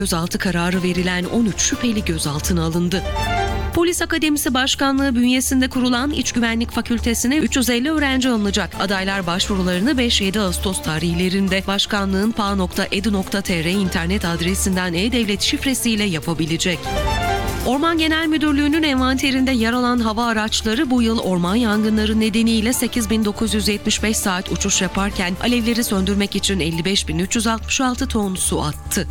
Gözaltı kararı verilen 13 şüpheli gözaltına alındı. Polis Akademisi Başkanlığı bünyesinde kurulan İç Güvenlik Fakültesine 350 öğrenci alınacak. Adaylar başvurularını 5-7 Ağustos tarihlerinde başkanlığın pa.edu.tr internet adresinden e-devlet şifresiyle yapabilecek. Orman Genel Müdürlüğü'nün envanterinde yer alan hava araçları bu yıl orman yangınları nedeniyle 8.975 saat uçuş yaparken alevleri söndürmek için 55.366 ton su attı.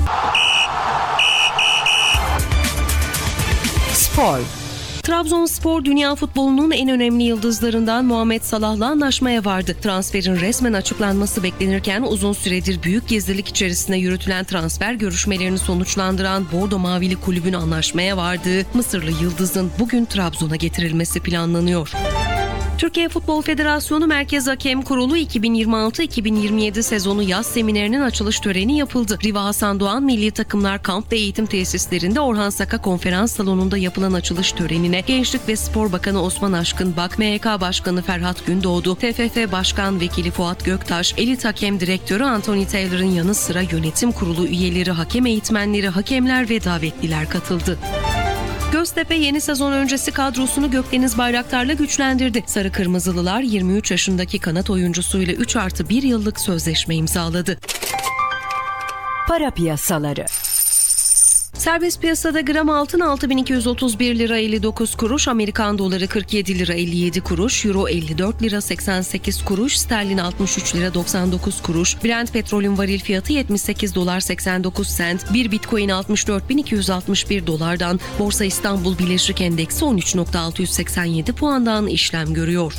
Spor. Trabzonspor dünya futbolunun en önemli yıldızlarından Muhammed Salah'la anlaşmaya vardı. Transferin resmen açıklanması beklenirken uzun süredir büyük gizlilik içerisinde yürütülen transfer görüşmelerini sonuçlandıran Bordo Mavili kulübün anlaşmaya vardığı Mısırlı yıldızın bugün Trabzon'a getirilmesi planlanıyor. Türkiye Futbol Federasyonu Merkez Hakem Kurulu 2026-2027 sezonu yaz seminerinin açılış töreni yapıldı. Riva Hasan Doğan Milli Takımlar Kamp ve Eğitim Tesislerinde Orhan Saka Konferans Salonu'nda yapılan açılış törenine Gençlik ve Spor Bakanı Osman Aşkınbak, MHK Başkanı Ferhat Gündoğdu, TFF Başkan Vekili Fuat Göktaş, Elit Hakem Direktörü Anthony Taylor'ın yanı sıra yönetim kurulu üyeleri, hakem eğitmenleri, hakemler ve davetliler katıldı. Göztepe yeni sezon öncesi kadrosunu Gökdeniz Bayraktar'la güçlendirdi. Sarı Kırmızılılar 23 yaşındaki kanat oyuncusuyla 3+1 yıllık sözleşme imzaladı. Para piyasaları. Serbest piyasada gram altın 6.231 lira 59 kuruş, Amerikan doları 47 lira 57 kuruş, euro 54 lira 88 kuruş, sterlin 63 lira 99 kuruş, Brent petrolün varil fiyatı 78 dolar 89 sent, bir bitcoin 64.261 dolardan, Borsa İstanbul Birleşik Endeksi 13.687 puandan işlem görüyor.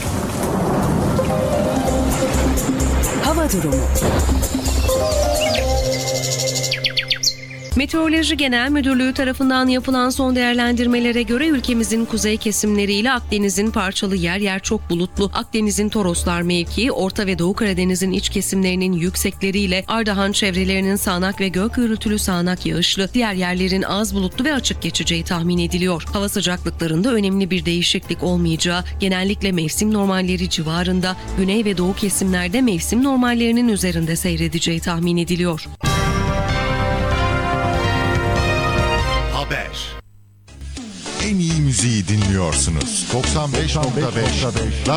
Hava durumu. Meteoroloji Genel Müdürlüğü tarafından yapılan son değerlendirmelere göre ülkemizin kuzey kesimleriyle Akdeniz'in parçalı yer yer çok bulutlu, Akdeniz'in Toroslar mevkii, Orta ve Doğu Karadeniz'in iç kesimlerinin yüksekleriyle Ardahan çevrelerinin sağanak ve gök gürültülü sağanak yağışlı, diğer yerlerin az bulutlu ve açık geçeceği tahmin ediliyor. Hava sıcaklıklarında önemli bir değişiklik olmayacağı, genellikle mevsim normalleri civarında, güney ve doğu kesimlerde mevsim normallerinin üzerinde seyredeceği tahmin ediliyor. Haber. En iyi müziği dinliyorsunuz. 95.5